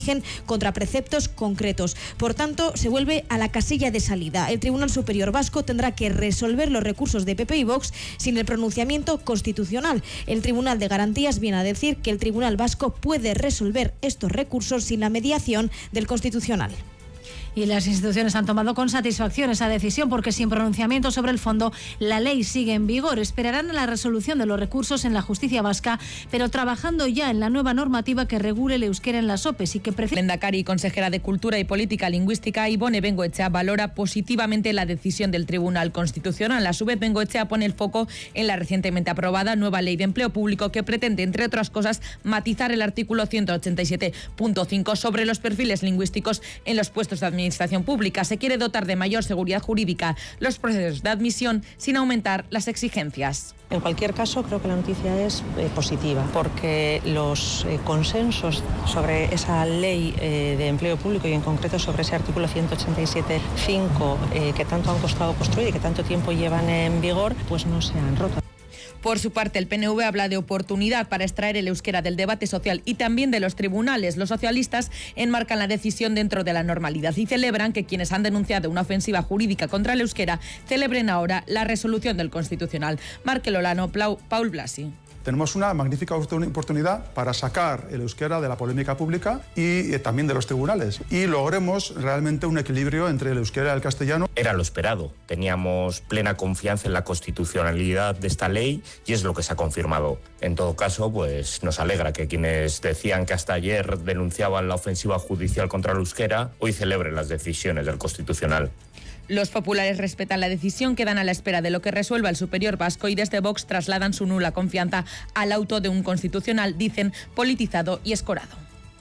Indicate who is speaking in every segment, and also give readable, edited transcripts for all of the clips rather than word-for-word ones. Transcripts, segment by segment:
Speaker 1: contra preceptos concretos. Por tanto, se vuelve a la casilla de salida. El Tribunal Superior Vasco tendrá que resolver los recursos de PP y Vox sin el pronunciamiento constitucional. El Tribunal de Garantías viene a decir que el Tribunal Vasco puede resolver estos recursos sin la mediación del Constitucional.
Speaker 2: Y las instituciones han tomado con satisfacción esa decisión porque sin pronunciamiento sobre el fondo la ley sigue en vigor. Esperarán a la resolución de los recursos en la justicia vasca, pero trabajando ya en la nueva normativa que regule el euskera en las OPEs y que
Speaker 3: Lehendakari y consejera de Cultura y Política Lingüística Ibone Bengoechea valora positivamente la decisión del Tribunal Constitucional. A su vez, Bengoechea pone el foco en la recientemente aprobada nueva Ley de Empleo Público que pretende, entre otras cosas, matizar el artículo 187.5 sobre los perfiles lingüísticos en los puestos de administración pública. Se quiere dotar de mayor seguridad jurídica los procesos de admisión sin aumentar las exigencias.
Speaker 4: En cualquier caso, creo que la noticia es positiva, porque los consensos sobre esa ley de empleo público y en concreto sobre ese artículo 187.5 que tanto han costado construir y que tanto tiempo llevan en vigor, pues no se han roto.
Speaker 3: Por su parte, el PNV habla de oportunidad para extraer el euskera del debate social y también de los tribunales. Los socialistas enmarcan la decisión dentro de la normalidad y celebran que quienes han denunciado una ofensiva jurídica contra el euskera celebren ahora la resolución del Constitucional. Markel Olano, Paul Blasi.
Speaker 5: Tenemos una magnífica oportunidad para sacar el euskera de la polémica pública y también de los tribunales. Y logremos realmente un equilibrio entre el euskera y el castellano.
Speaker 6: Era lo esperado. Teníamos plena confianza en la constitucionalidad de esta ley y es lo que se ha confirmado. En todo caso, pues nos alegra que quienes decían que hasta ayer denunciaban la ofensiva judicial contra el euskera, hoy celebren las decisiones del Constitucional.
Speaker 3: Los populares respetan la decisión, quedan a la espera de lo que resuelva el Superior Vasco y desde Vox trasladan su nula confianza al auto de un constitucional, dicen, politizado y escorado.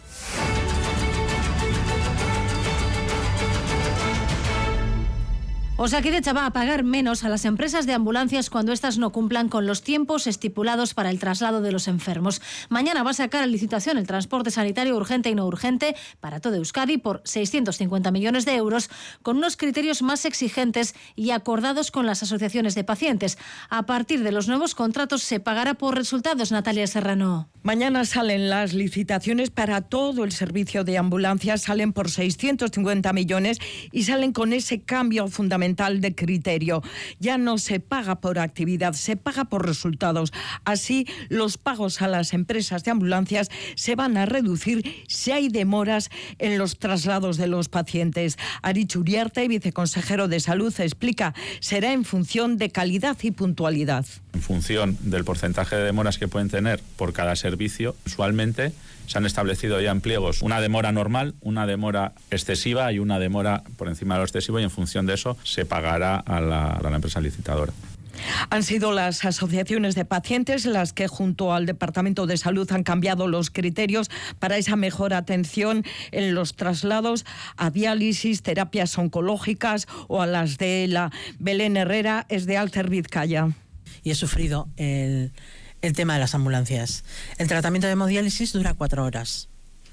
Speaker 2: Osakidetza va a pagar menos a las empresas de ambulancias cuando éstas no cumplan con los tiempos estipulados para el traslado de los enfermos. Mañana va a sacar a licitación el transporte sanitario urgente y no urgente para todo Euskadi por 650 millones de euros, con unos criterios más exigentes y acordados con las asociaciones de pacientes. A partir de los nuevos contratos se pagará por resultados, Natalia Serrano.
Speaker 7: Mañana salen las licitaciones para todo el servicio de ambulancias, salen por 650 millones y salen con ese cambio fundamental de criterio. Ya no se paga por actividad, se paga por resultados. Así, los pagos a las empresas de ambulancias se van a reducir si hay demoras en los traslados de los pacientes. Aritz Uriarte, viceconsejero de Salud, explica, será en función de calidad y puntualidad.
Speaker 8: En función del porcentaje de demoras que pueden tener por cada servicio, usualmente se han establecido ya en pliegos una demora normal, una demora excesiva y una demora por encima de lo excesivo, y en función de eso se pagará a la empresa licitadora.
Speaker 7: Han sido las asociaciones de pacientes las que junto al Departamento de Salud han cambiado los criterios para esa mejor atención en los traslados a diálisis, terapias oncológicas o a las de la Belén Herrera, es de Alter Vizcaya.
Speaker 9: Y he sufrido el tema de las ambulancias. El tratamiento de hemodiálisis dura 4 horas.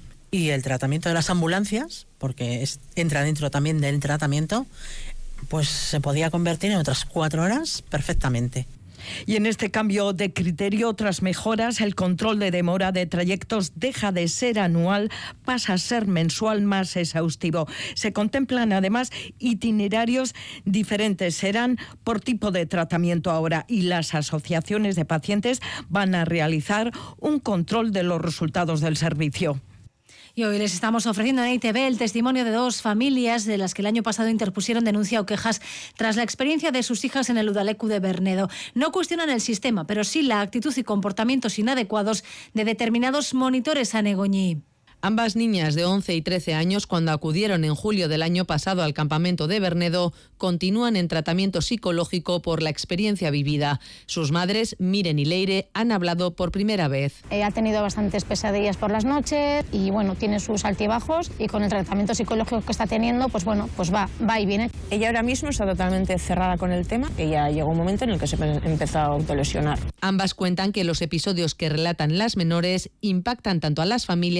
Speaker 9: Y el tratamiento de las ambulancias, porque entra dentro también del tratamiento, pues se podía convertir en otras 4 horas perfectamente.
Speaker 7: Y en este cambio de criterio, otras mejoras, el control de demora de trayectos deja de ser anual, pasa a ser mensual más exhaustivo. Se contemplan además itinerarios diferentes, serán por tipo de tratamiento ahora, y las asociaciones de pacientes van a realizar un control de los resultados del servicio.
Speaker 2: Y hoy les estamos ofreciendo en ITV el testimonio de 2 familias de las que el año pasado interpusieron denuncia o quejas tras la experiencia de sus hijas en el Udaleku de Bernedo. No cuestionan el sistema, pero sí la actitud y comportamientos inadecuados de determinados monitores a Negoñi.
Speaker 10: Ambas niñas de 11 y 13 años, cuando acudieron en julio del año pasado al campamento de Bernedo, continúan en tratamiento psicológico por la experiencia vivida. Sus madres, Miren y Leire, han hablado por primera vez.
Speaker 11: Ha tenido bastantes pesadillas por las noches y bueno, tiene sus altibajos, y con el tratamiento psicológico que está teniendo, pues bueno, pues va y viene.
Speaker 4: Ella ahora mismo está totalmente cerrada con el tema. Ella llegó un momento en el que se empezó a autolesionar.
Speaker 10: Ambas cuentan que los episodios que relatan las menores impactan tanto a las familias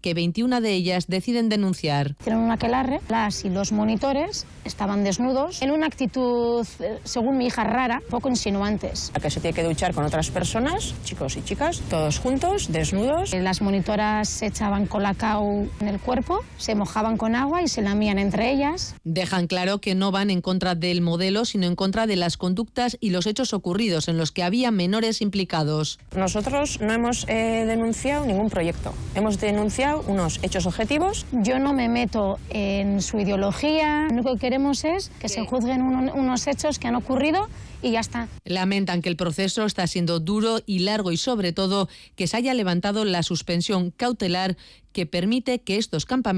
Speaker 10: que 21 de ellas deciden denunciar.
Speaker 11: Tienen un aquelarre, las y los monitores estaban desnudos, en una actitud, según mi hija, rara, poco insinuantes.
Speaker 4: Que se tiene que duchar con otras personas, chicos y chicas, todos juntos, desnudos.
Speaker 11: Las monitoras se echaban colacao en el cuerpo, se mojaban con agua y se lamían entre ellas.
Speaker 10: Dejan claro que no van en contra del modelo, sino en contra de las conductas y los hechos ocurridos en los que había menores implicados.
Speaker 4: Nosotros no hemos denunciado ningún proyecto, hemos denunciado unos hechos objetivos.
Speaker 11: Yo no me meto en su ideología, lo único que queremos es que se juzguen unos hechos que han ocurrido y ya está.
Speaker 10: Lamentan que el proceso está siendo duro y largo y sobre todo que se haya levantado la suspensión cautelar que permite que estos campamentos